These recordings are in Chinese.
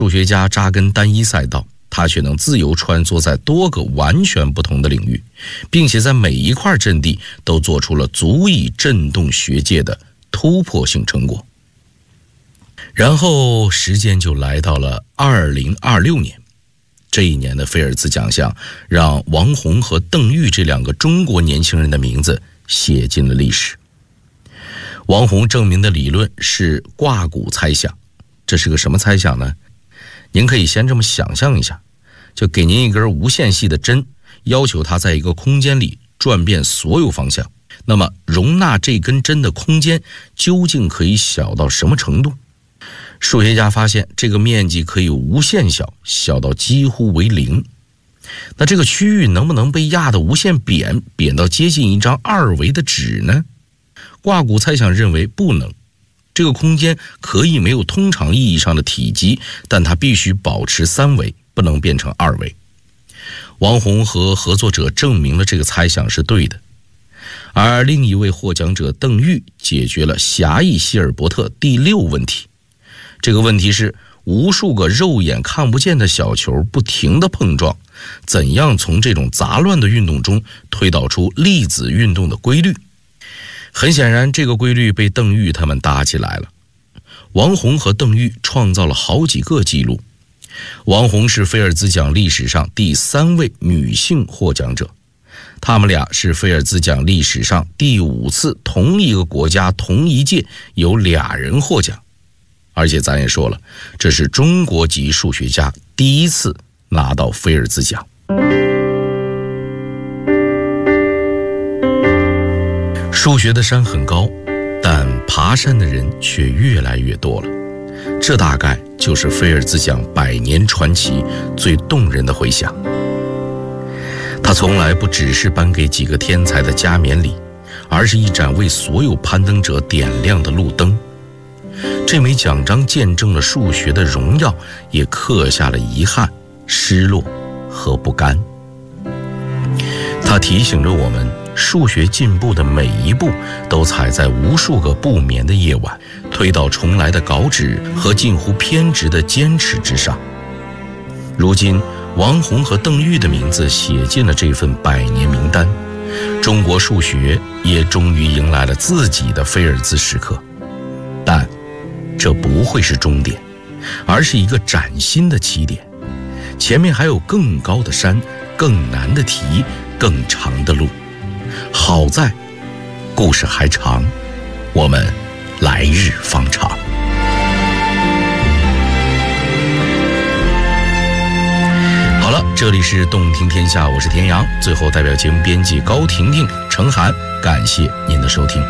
数学家扎根单一赛道，他却能自由穿梭在多个完全不同的领域，并且在每一块阵地都做出了足以震动学界的突破性成果。然后时间就来到了2026年，这一年的菲尔兹奖项让王洪和邓玉这两个中国年轻人的名字写进了历史。王洪证明的理论是卦骨猜想，这是个什么猜想呢？您可以先这么想象一下，就给您一根无限细的针，要求它在一个空间里转遍所有方向，那么容纳这根针的空间究竟可以小到什么程度？数学家发现这个面积可以无限小，小到几乎为零。那这个区域能不能被压得无限扁，扁到接近一张2维的纸呢？卦骨猜想认为不能。这个空间可以没有通常意义上的体积，但它必须保持3维，不能变成2维。王洪和合作者证明了这个猜想是对的，而另一位获奖者邓玉解决了狭义希尔伯特第6问题。这个问题是无数个肉眼看不见的小球不停地碰撞，怎样从这种杂乱的运动中推导出粒子运动的规律？很显然，这个规律被邓玉他们搭起来了。王洪和邓玉创造了好几个记录。王洪是菲尔兹奖历史上第3位女性获奖者，他们俩是菲尔兹奖历史上第5次同一个国家同一届有俩人获奖。而且咱也说了，这是中国籍数学家第1次拿到菲尔兹奖。数学的山很高，但爬山的人却越来越多了。这大概就是菲尔兹奖100年传奇最动人的回响。它从来不只是颁给几个天才的加冕礼，而是一盏为所有攀登者点亮的路灯。这枚奖章见证了数学的荣耀，也刻下了遗憾、失落和不甘。它提醒着我们，数学进步的每一步都踩在无数个不眠的夜晚、推倒重来的稿纸和近乎偏执的坚持之上。如今，王洪和邓玉的名字写进了这份100年名单，中国数学也终于迎来了自己的菲尔兹时刻。但这不会是终点，而是一个崭新的起点。前面还有更高的山、更难的题、更长的路。好在故事还长，我们来日方长。好了，这里是动听天下，我是田阳。最后代表节目编辑高婷婷、程涵，感谢您的收听。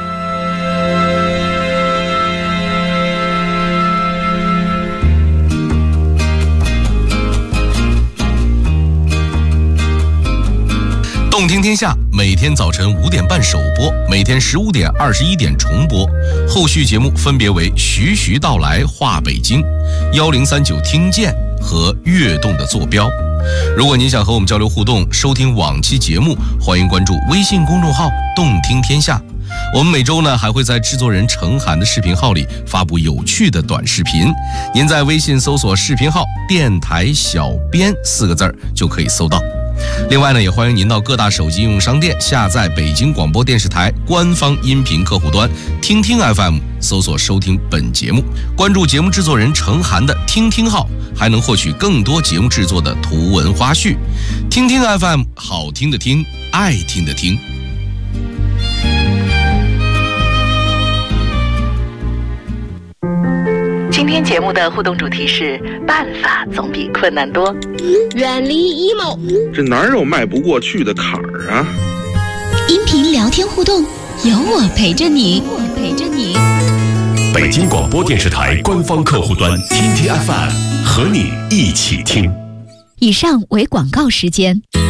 动听天下每天早晨5点半首播，每天15点、21点重播。后续节目分别为徐徐道来话北京、1039听见和跃动的坐标。如果您想和我们交流互动，收听往期节目，欢迎关注微信公众号动听天下。我们每周呢还会在制作人程涵的视频号里发布有趣的短视频，您在微信搜索视频号电台小编4个字就可以搜到。另外呢，也欢迎您到各大手机应用商店下载北京广播电视台官方音频客户端听听 FM， 搜索收听本节目，关注节目制作人程涵的听听号，还能获取更多节目制作的图文花絮。听听 FM， 好听的听，爱听的听。 今天节目的互动主题是办法总比困难多。 远离 emo， 这哪有迈不过去的坎儿啊？ 音频聊天互动，有我陪着你。 北京广播电视台官方客户端听听 FM， 和你一起听。 以上为广告时间。